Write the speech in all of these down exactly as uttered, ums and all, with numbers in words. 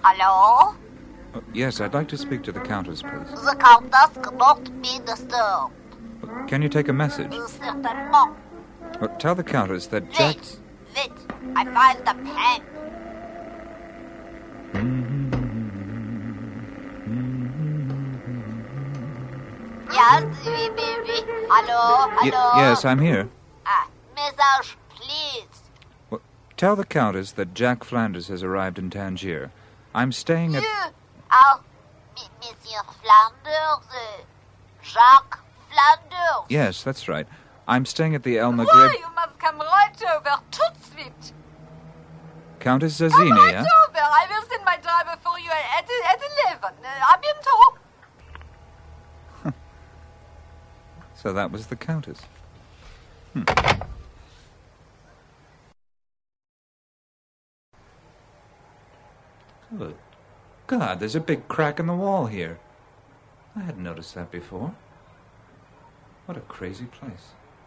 Hello? Uh, yes, I'd like to speak to the Countess, please. The Countess cannot be disturbed. Uh, Can you take a message? Certainement. Uh, tell the Countess that Jack... Wait, wait. I find the pen. Yes, oui, oui, oui. Hello, Y- hello. yes, I'm here. Ah, message, please. Well, tell the Countess that Jack Flanders has arrived in Tangier. I'm staying at... You are M- Monsieur Flanders, uh, Jacques Flanders. Yes, that's right. I'm staying at the El Why, Maghrib... you must come right over, tout de suite. Countess Come Zazzini, right eh? over. I will send my driver for you at, at eleven. Uh, à bientôt. So that was the Countess. Hmm. Good God, there's a big crack in the wall here. I hadn't noticed that before. What a crazy place.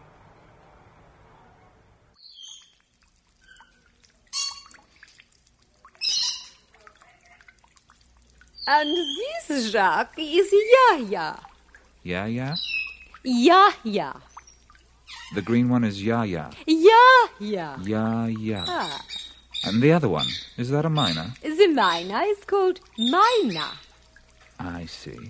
And this, Jacques, is Yahya. Yeah, yeah? Yahya. The green one is Yaya. Yahya. Yeah, yeah. Ah. And the other one, is that a minor? The mina is called Mina. I see.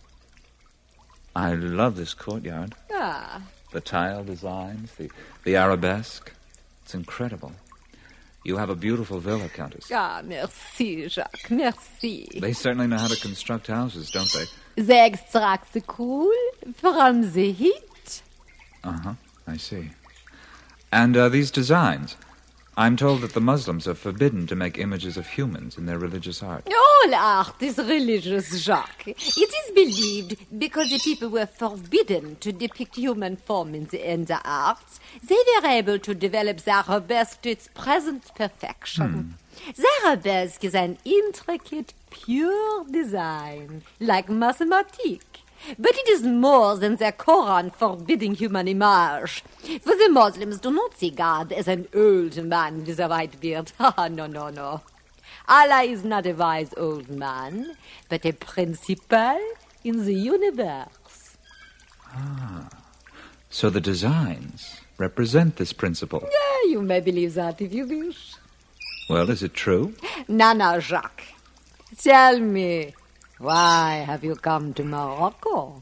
I love this courtyard. Ah. The tile designs, the, the arabesque. It's incredible. You have a beautiful villa, Countess. Ah, merci, Jacques, merci. They certainly know how to construct houses, don't they? They extract the cool from the heat. Uh-huh, I see. And uh, these designs. I'm told that the Muslims are forbidden to make images of humans in their religious art. All art is religious, Jacques. It is believed because the people were forbidden to depict human form in the, in the arts, they were able to develop the arabesque to its present perfection. Hmm. The arabesque is an intricate, pure design, like mathematics. But it is more than the Quran forbidding human image. For the Muslims do not see God as an old man with a white beard. Ah, no, no, no. Allah is not a wise old man, but a principal in the universe. Ah, so the designs represent this principle. Yeah, you may believe that if you wish. Well, is it true? Nana Jacques, tell me, why have you come to Morocco?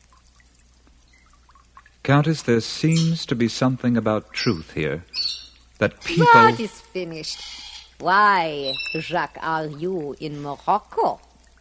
Countess, there seems to be something about truth here. That people... That is finished. Why, Jacques, are you in Morocco?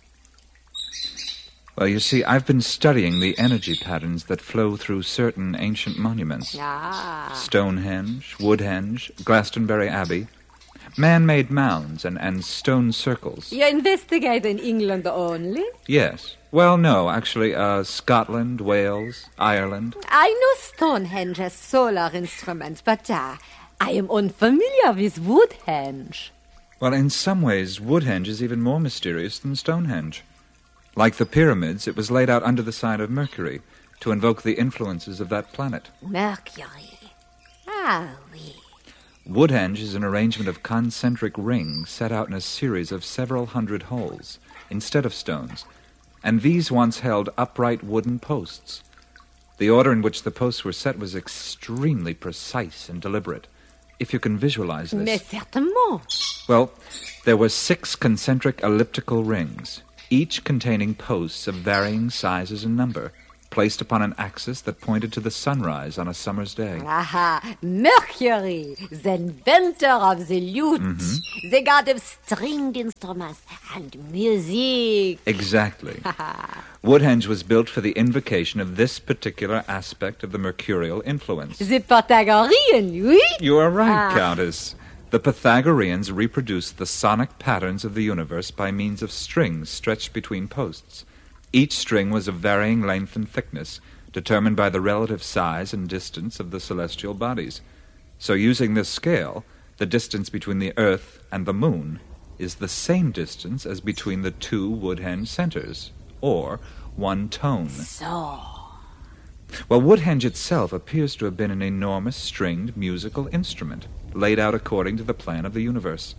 Well, you see, I've been studying the energy patterns that flow through certain ancient monuments. Ah. Stonehenge, Woodhenge, Glastonbury Abbey. Man-made mounds and, and stone circles. You investigate in England only? Yes. Well, no, actually, uh, Scotland, Wales, Ireland. I know Stonehenge has solar instruments, but uh, I am unfamiliar with Woodhenge. Well, in some ways, Woodhenge is even more mysterious than Stonehenge. Like the pyramids, it was laid out under the sign of Mercury to invoke the influences of that planet. Mercury. Ah, oui. Woodhenge is an arrangement of concentric rings set out in a series of several hundred holes, instead of stones, and these once held upright wooden posts. The order in which the posts were set was extremely precise and deliberate, if you can visualize this. Mais certainement. Well, there were six concentric elliptical rings, each containing posts of varying sizes and number, placed upon an axis that pointed to the sunrise on a summer's day. Aha, Mercury, the inventor of the lute, mm-hmm. the god of stringed instruments and music. Exactly. Woodhenge was built for the invocation of this particular aspect of the mercurial influence. The Pythagorean, oui? You are right, ah. Countess. The Pythagoreans reproduced the sonic patterns of the universe by means of strings stretched between posts. Each string was of varying length and thickness, determined by the relative size and distance of the celestial bodies. So using this scale, the distance between the Earth and the Moon is the same distance as between the two Woodhenge centers, or one tone. So... Well, Woodhenge itself appears to have been an enormous stringed musical instrument, laid out according to the plan of the universe.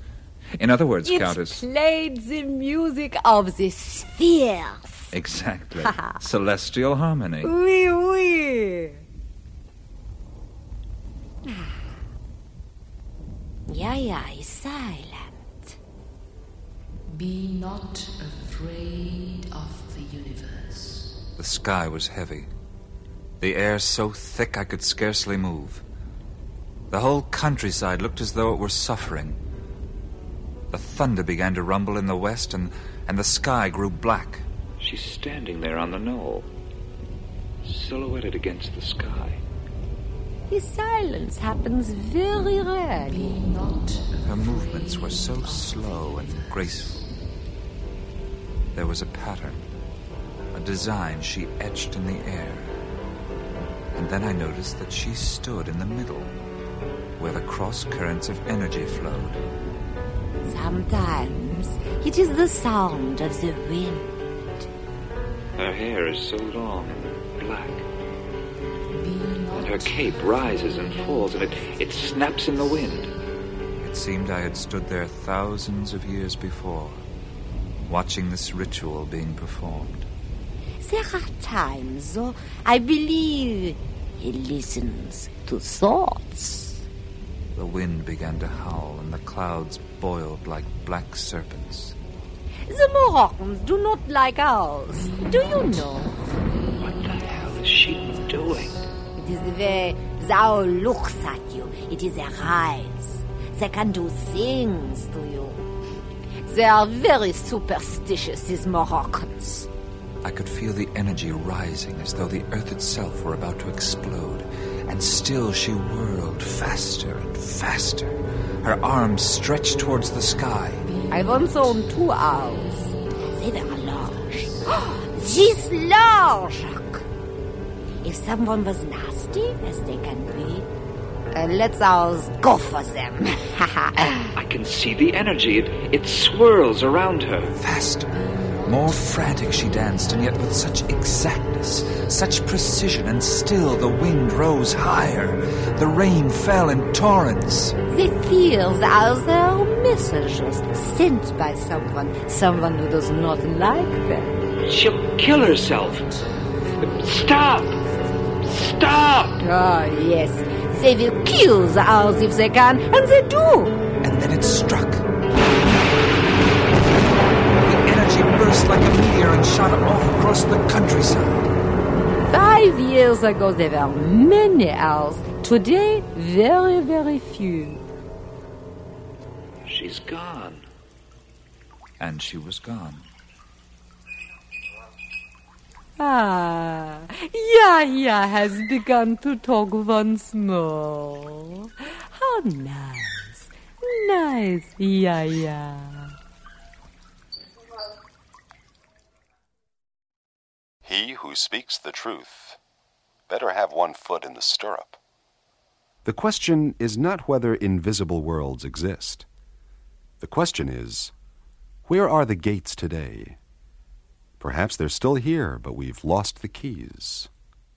In other words, It Countess... played the music of the spheres. Exactly. Celestial harmony. Oui, oui. Yaya is silent. Be not afraid of the universe. The sky was heavy. The air so thick I could scarcely move. The whole countryside looked as though it were suffering. The thunder began to rumble in the west, and, and the sky grew black. She's standing there on the knoll, silhouetted against the sky. The silence happens very Be rarely. not Her movements were so slow and graceful. There was a pattern, a design she etched in the air. And then I noticed that she stood in the middle, where the cross currents of energy flowed. Sometimes it is the sound of the wind. Her hair is so long and black, be and not her cape rises and falls, and it, it snaps in the wind. It seemed I had stood there thousands of years before, watching this ritual being performed. There are times, though, I believe he listens to thoughts. The wind began to howl, and the clouds boiled like black serpents. The Moroccans do not like owls. Do you know? What the hell is she doing? It is the way the owl looks at you. It is their eyes. They can do things to you. They are very superstitious, these Moroccans. I could feel the energy rising as though the earth itself were about to explode. And still she whirled faster and faster. Her arms stretched towards the sky. I once owned two owls. They were large. This large! If someone was nasty, as they can be, uh, let's owls go for them. I can see the energy. It, it swirls around her. Faster. More frantic she danced, and yet with such exactness, such precision, and still the wind rose higher. The rain fell in torrents. They feel as their messengers sent by someone, someone who does not like them. She'll kill herself. Stop! Stop! Ah, yes. They will kill the owls if they can, and they do. And then it struck. Burst like a meteor and shot off across the countryside. Five years ago there were many owls. Today, very, very few. She's gone. And she was gone. Ah, Yaya has begun to talk once more. How nice, nice, Yaya. He who speaks the truth better have one foot in the stirrup. The question is not whether invisible worlds exist. The question is, where are the gates today? Perhaps they're still here, but we've lost the keys.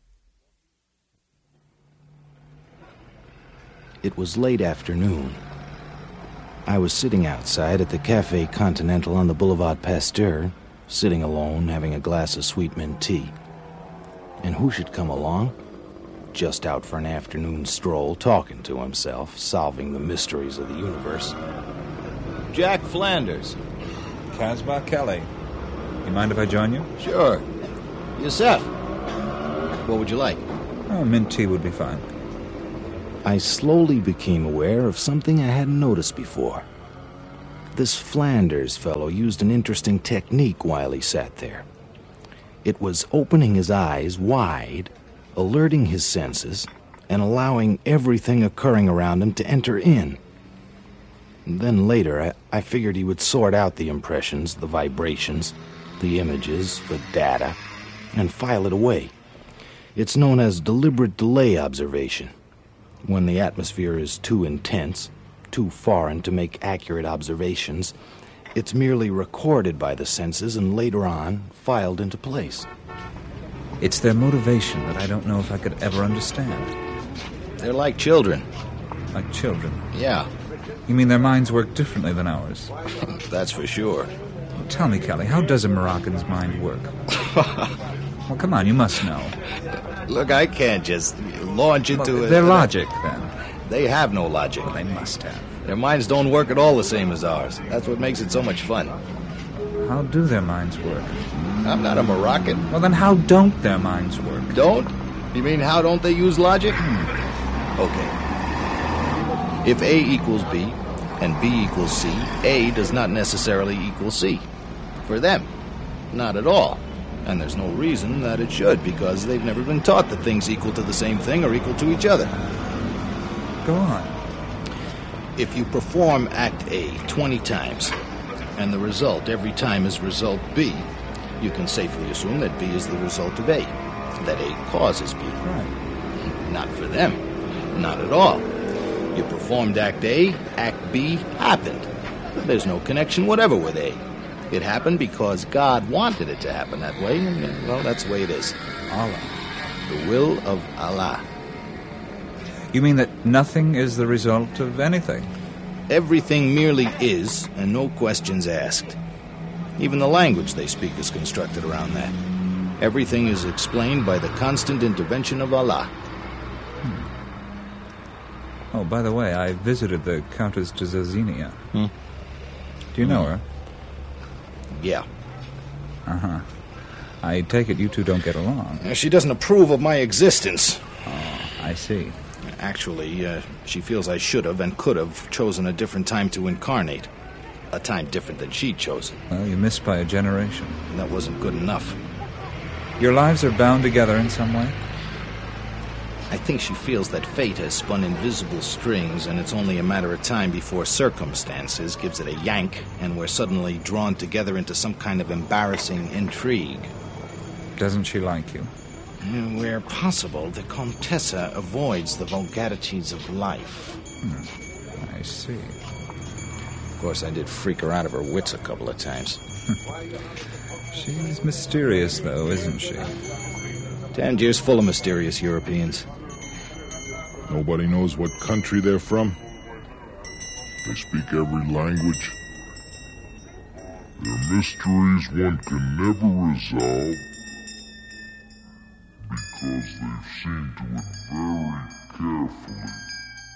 It was late afternoon. I was sitting outside at the Café Continental on the Boulevard Pasteur, sitting alone, having a glass of sweet mint tea. And who should come along? Just out for an afternoon stroll, talking to himself, solving the mysteries of the universe. Jack Flanders. Casbah Kelly. You mind if I join you? Sure. Yusef. What would you like? Oh, mint tea would be fine. I slowly became aware of something I hadn't noticed before. This Flanders fellow used an interesting technique while he sat there. It was opening his eyes wide, alerting his senses, and allowing everything occurring around him to enter in. And then later, I, I figured he would sort out the impressions, the vibrations, the images, the data, and file it away. It's known as deliberate delay observation. When the atmosphere is too intense, too foreign to make accurate observations, it's merely recorded by the senses and later on filed into place. It's their motivation that I don't know if I could ever understand. They're like children. Like children. Yeah. You mean their minds work differently than ours? That's for sure. Tell me, Kelly, how does a Moroccan's mind work? Well, come on, you must know. Look, I can't just launch into Well, it. their logic, then. They have no logic. Well, they must have. Their minds don't work at all the same as ours. That's what makes it so much fun. How do their minds work? I'm not a Moroccan. Well, then how don't their minds work? Don't? You mean how don't they use logic? Hmm. Okay. If A equals B and B equals C, A does not necessarily equal C. For them, not at all. And there's no reason that it should, because they've never been taught that things equal to the same thing are equal to each other. Go on. If you perform Act A twenty times, and the result every time is result B, you can safely assume that B is the result of A, that A causes B. Right. Not for them. Not at all. You performed Act A, Act B happened. There's no connection whatever with A. It happened because God wanted it to happen that way, and, well, that's the way it is. Allah. The will of Allah. You mean that nothing is the result of anything? Everything merely is, and no questions asked. Even the language they speak is constructed around that. Everything is explained by the constant intervention of Allah. Oh, by the way, I visited the Countess de Zazinia. Hmm? Do you know her? Yeah. Uh-huh. I take it you two don't get along. She doesn't approve of my existence. Oh, I see. Actually, uh, she feels I should have and could have chosen a different time to incarnate. A time different than she'd chosen. Well, you missed by a generation. That wasn't good enough. Your lives are bound together in some way? I think she feels that fate has spun invisible strings, and it's only a matter of time before circumstances gives it a yank, and we're suddenly drawn together into some kind of embarrassing intrigue. Doesn't she like you? Where possible, the Comtessa avoids the vulgarities of life. Hmm. I see. Of course, I did freak her out of her wits a couple of times. She's mysterious, though, isn't she? Tangier's full of mysterious Europeans. Nobody knows what country they're from. They speak every language. They're mysteries one can never resolve.